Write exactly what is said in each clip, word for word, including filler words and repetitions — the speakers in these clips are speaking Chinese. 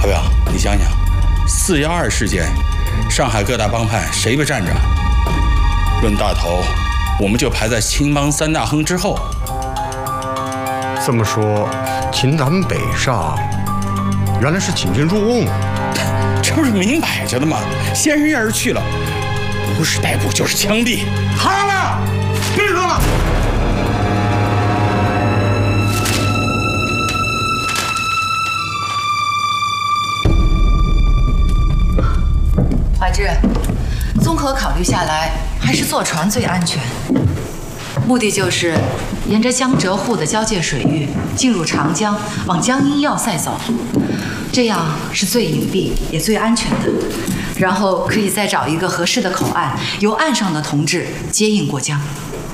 老表，你想想，四幺二事件，上海各大帮派谁不站着？论大头，我们就排在青帮三大亨之后。 这么说，秦南北上，原来是请君入瓮。 这不是明摆着的吗？先生要是去了，不是逮捕就是枪毙。好了，别说了。 怀志，综合考虑下来，还是坐船最安全。目的就是沿着江浙沪的交界水域进入长江，往江阴要塞走，这样是最隐蔽也最安全的。然后可以再找一个合适的口岸，由岸上的同志接应过江。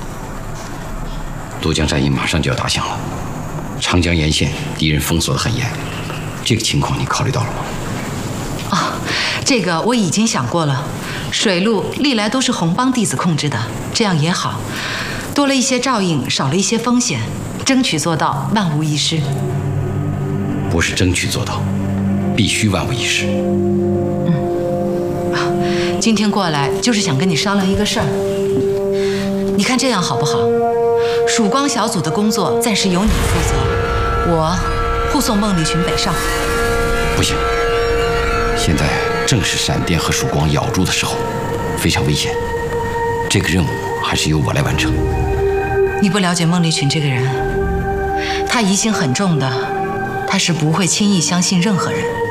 渡江战役马上就要打响了，长江沿线敌人封锁得很严，这个情况你考虑到了吗？ 啊，这个我已经想过了。水路历来都是红帮弟子控制的，这样也好，多了一些照应，少了一些风险，争取做到万无一失。 不是争取做到，必须万无一失。 嗯，啊，今天过来就是想跟你商量一个事儿。你看这样好不好？曙光小组的工作暂时由你负责，我护送孟丽群北上。 不行，现在正是闪电和曙光咬住的时候，非常危险。这个任务还是由我来完成。 你不了解孟丽群这个人，他疑心很重的，他是不会轻易相信任何人。